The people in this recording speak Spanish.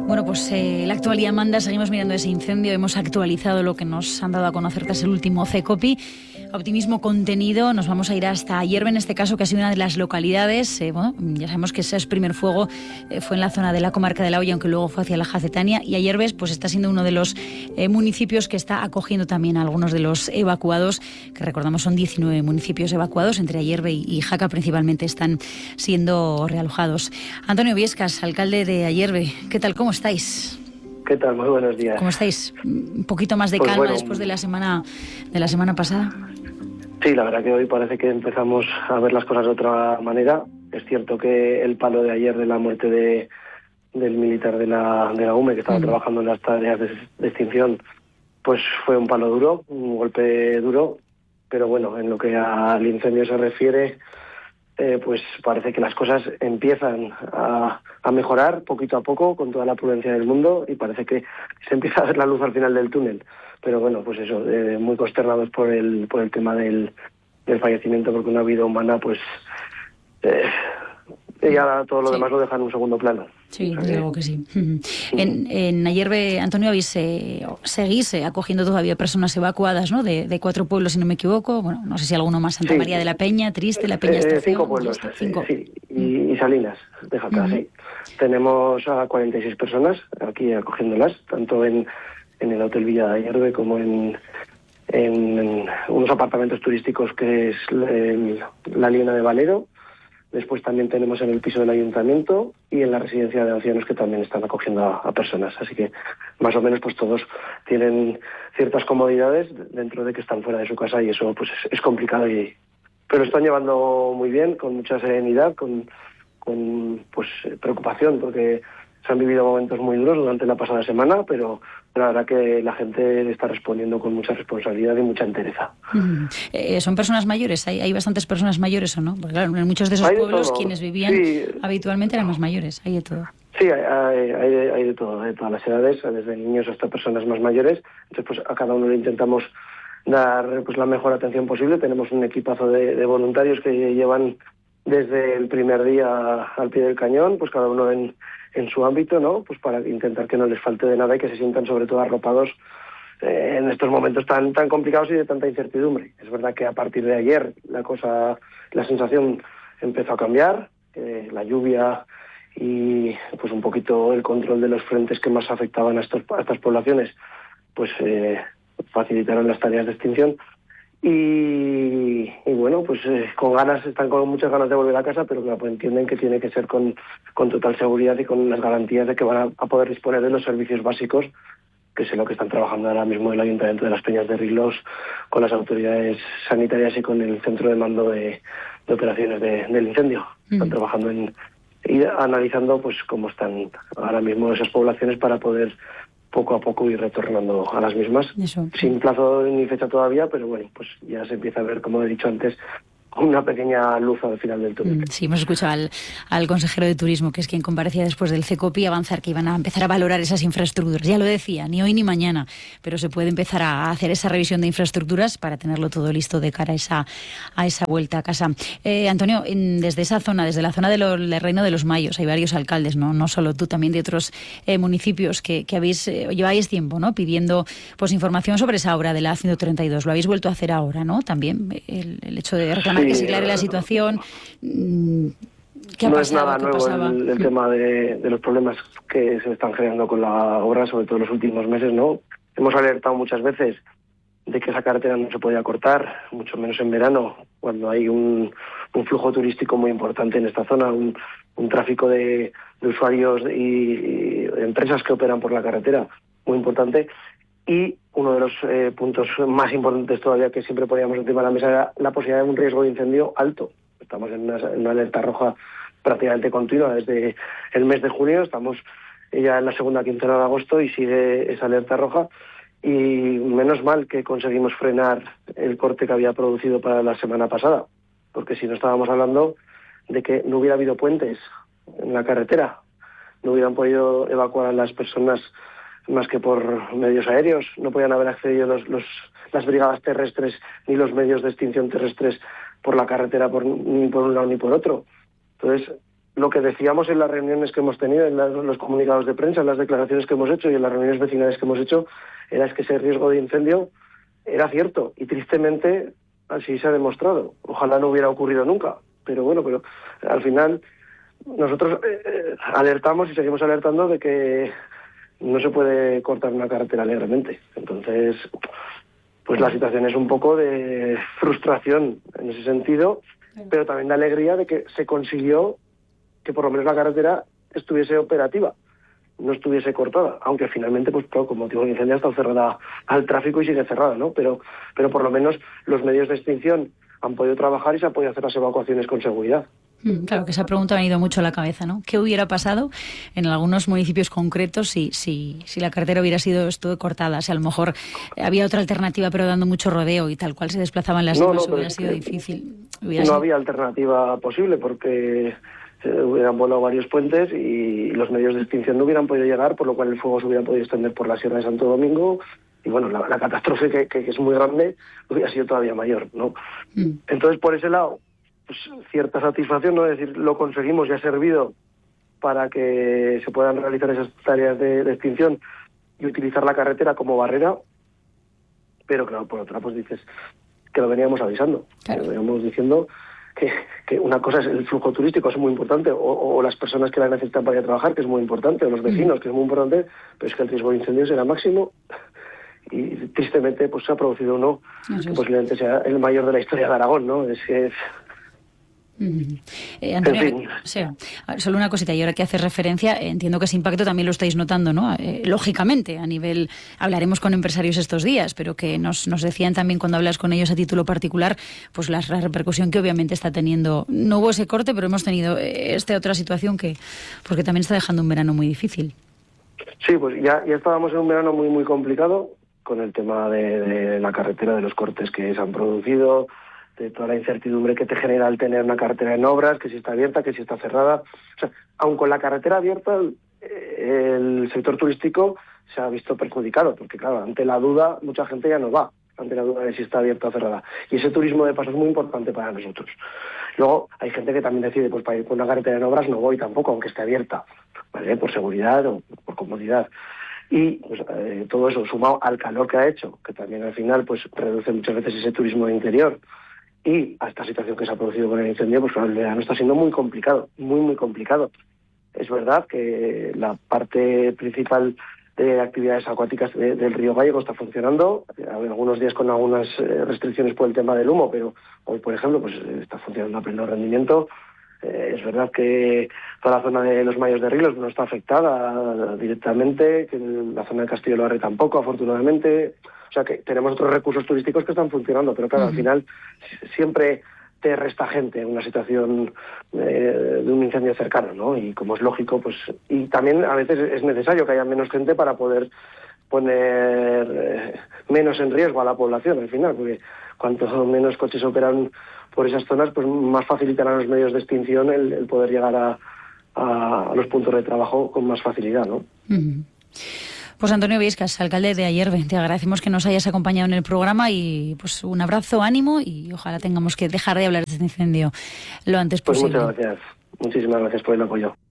Bueno, pues la actualidad manda, seguimos mirando ese incendio, hemos actualizado lo que nos han dado a conocer tras el último CECOPI. Optimismo contenido, nos vamos a ir hasta Ayerbe, en este caso, que ha sido una de las localidades. Bueno, ya sabemos que ese primer fuego fue en la zona de la comarca de La Hoya, aunque luego fue hacia la Jacetania, y Ayerbe pues está siendo uno de los municipios que está acogiendo también a algunos de los evacuados, que recordamos son 19 municipios evacuados, entre Ayerbe y Jaca principalmente están siendo realojados. Antonio Viescas, alcalde de Ayerbe, ¿qué tal? ¿Cómo estáis? ¿Qué tal? Muy buenos días. ¿Cómo estáis? Un poquito más de calma después de la semana pasada. Sí, la verdad que hoy parece que empezamos a ver las cosas de otra manera. Es cierto que el palo de ayer de la muerte del militar de la UME, que estaba trabajando en las tareas de extinción, pues fue un palo duro, un golpe duro, pero bueno, en lo que al incendio se refiere, pues parece que las cosas empiezan a mejorar poquito a poco con toda la prudencia del mundo y parece que se empieza a ver la luz al final del túnel. Pero bueno, pues eso, muy consternados por el tema del fallecimiento, porque una vida humana, pues ya todo lo demás lo deja en un segundo plano. Sí, digo que sí. En Ayerbe, Antonio, seguís acogiendo todavía personas evacuadas, ¿no? De 4 pueblos, si no me equivoco. Bueno, no sé si alguno más, Santa María de la Peña, Triste, La Peña Estación. 5 pueblos, 5. Sí, y Salinas, de Jaca, sí. Tenemos a 46 personas aquí acogiéndolas, tanto en el Hotel Villa de Ayerbe como en unos apartamentos turísticos que es la Liena de Valero. Después también tenemos en el piso del ayuntamiento y en la residencia de ancianos, que también están acogiendo a personas. Así que más o menos pues todos tienen ciertas comodidades dentro de que están fuera de su casa, y eso pues es complicado, pero están llevando muy bien, con mucha serenidad, con pues preocupación, porque se han vivido momentos muy duros durante la pasada semana, pero la verdad que la gente está respondiendo con mucha responsabilidad y mucha entereza. ¿Son personas mayores? ¿Hay bastantes personas mayores o no? Porque claro, en muchos de esos pueblos quienes vivían habitualmente eran más mayores. Hay de todo. Sí, hay de todo, de todas las edades, desde niños hasta personas más mayores. Entonces, pues a cada uno le intentamos dar pues la mejor atención posible. Tenemos un equipazo de voluntarios que llevan desde el primer día al pie del cañón, pues cada uno en su ámbito, ¿no? Pues para intentar que no les falte de nada y que se sientan sobre todo arropados en estos momentos tan complicados y de tanta incertidumbre. Es verdad que a partir de ayer la sensación empezó a cambiar, la lluvia y pues un poquito el control de los frentes que más afectaban a estas poblaciones, pues facilitaron las tareas de extinción. Y bueno, pues están con muchas ganas de volver a casa, pero claro, pues entienden que tiene que ser con total seguridad y con las garantías de que van a poder disponer de los servicios básicos, que es en lo que están trabajando ahora mismo el Ayuntamiento de Las Peñas de Rilós, con las autoridades sanitarias y con el Centro de Mando de Operaciones del Incendio. Están trabajando y analizando pues cómo están ahora mismo esas poblaciones para poder poco a poco ir retornando a las mismas. Eso. Sin plazo ni fecha todavía, pero bueno, pues ya se empieza a ver, como he dicho antes, una pequeña luz al final del túnel. Sí, hemos escuchado al consejero de Turismo, que es quien comparecía después del CECOPI, avanzar que iban a empezar a valorar esas infraestructuras. Ya lo decía, ni hoy ni mañana, pero se puede empezar a hacer esa revisión de infraestructuras para tenerlo todo listo de cara a esa vuelta a casa. Antonio, desde esa zona, desde la zona del Reino de los Mayos, hay varios alcaldes, no solo tú, también de otros municipios que lleváis tiempo, ¿no? Pidiendo pues información sobre esa obra de la A132. Lo habéis vuelto a hacer ahora, ¿no? También el hecho de reclamar que se aclare la situación. ¿Qué ha pasado? No es nada nuevo el tema de los problemas que se están generando con la obra, sobre todo en los últimos meses, ¿no? Hemos alertado muchas veces de que esa carretera no se podía cortar, mucho menos en verano, cuando hay un flujo turístico muy importante en esta zona, un tráfico de usuarios y empresas que operan por la carretera muy importante. Y uno de los puntos más importantes todavía que siempre poníamos encima de la mesa era la posibilidad de un riesgo de incendio alto. Estamos en una alerta roja prácticamente continua desde el mes de junio. Estamos ya en la segunda quincena de agosto y sigue esa alerta roja. Y menos mal que conseguimos frenar el corte que había producido para la semana pasada, porque si no estábamos hablando de que no hubiera habido puentes en la carretera, no hubieran podido evacuar a las personas más que por medios aéreos, no podían haber accedido las brigadas terrestres ni los medios de extinción terrestres por la carretera ni por un lado ni por otro. Entonces, lo que decíamos en las reuniones que hemos tenido, en los comunicados de prensa, en las declaraciones que hemos hecho y en las reuniones vecinales que hemos hecho, era que ese riesgo de incendio era cierto y tristemente así se ha demostrado. Ojalá no hubiera ocurrido nunca, pero bueno, pero al final nosotros alertamos y seguimos alertando de que no se puede cortar una carretera alegremente. Entonces, pues la situación es un poco de frustración en ese sentido, pero también de alegría de que se consiguió que por lo menos la carretera estuviese operativa, no estuviese cortada, aunque finalmente, pues claro, con motivo del incendio está cerrada al tráfico y sigue cerrada, ¿no? Pero por lo menos los medios de extinción han podido trabajar y se han podido hacer las evacuaciones con seguridad. Claro, que esa pregunta me ha ido mucho a la cabeza, ¿no? ¿Qué hubiera pasado en algunos municipios concretos si la carretera hubiera sido cortada? Si a lo mejor había otra alternativa pero dando mucho rodeo y tal cual se desplazaban las demás, hubiera sido difícil. No había alternativa posible porque hubieran volado varios puentes y los medios de extinción no hubieran podido llegar, por lo cual el fuego se hubiera podido extender por la Sierra de Santo Domingo y bueno, la catástrofe que es muy grande hubiera sido todavía mayor, ¿no? Entonces, por ese lado, pues cierta satisfacción, ¿no? Es decir, lo conseguimos y ha servido para que se puedan realizar esas tareas de extinción y utilizar la carretera como barrera, pero claro, por otra, pues dices que lo veníamos avisando, claro. Lo veníamos diciendo que una cosa es el flujo turístico, es muy importante, o las personas que la necesitan para ir a trabajar, que es muy importante, o los vecinos, que es muy importante, pero es que el riesgo de incendios era máximo y tristemente pues se ha producido uno que posiblemente sea el mayor de la historia de Aragón, ¿no? Antonio, en fin. Sí, solo una cosita, y ahora que haces referencia, entiendo que ese impacto también lo estáis notando, ¿no? Lógicamente, a nivel, hablaremos con empresarios estos días, pero que nos decían también cuando hablas con ellos a título particular, pues la repercusión que obviamente está teniendo. No hubo ese corte, pero hemos tenido esta otra situación porque también está dejando un verano muy difícil. Sí, pues ya estábamos en un verano muy, muy complicado con el tema de la carretera, de los cortes que se han producido, de toda la incertidumbre que te genera al tener una carretera en obras, que si está abierta, que si está cerrada. O sea, aun con la carretera abierta, el sector turístico se ha visto perjudicado, porque claro, ante la duda, mucha gente ya no va, ante la duda de si está abierta o cerrada. Y ese turismo de paso es muy importante para nosotros. Luego, hay gente que también decide, pues para ir con una carretera en obras no voy tampoco, aunque esté abierta, ¿vale? Por seguridad o por comodidad. Y pues, todo eso sumado al calor que ha hecho, que también al final pues reduce muchas veces ese turismo de interior, y a esta situación que se ha producido con el incendio, pues el verano está siendo muy complicado, muy, muy complicado. Es verdad que la parte principal de actividades acuáticas del río Gállego está funcionando, algunos días con algunas restricciones por el tema del humo, pero hoy, por ejemplo, pues está funcionando a pleno rendimiento. Es verdad que toda la zona de los Mayos de Rilos no está afectada directamente, que la zona de Castillo de Loarre tampoco, afortunadamente. O sea que tenemos otros recursos turísticos que están funcionando, pero claro, al final siempre te resta gente en una situación de un incendio cercano, ¿no? Y como es lógico, pues y también a veces es necesario que haya menos gente para poder poner menos en riesgo a la población al final, porque cuanto menos coches operan por esas zonas, pues más facilitarán los medios de extinción el poder llegar a los puntos de trabajo con más facilidad, ¿no? Pues Antonio Viescas, alcalde de Ayerbe, te agradecemos que nos hayas acompañado en el programa y pues un abrazo, ánimo y ojalá tengamos que dejar de hablar de este incendio lo antes posible. Pues muchas gracias. Muchísimas gracias por el apoyo.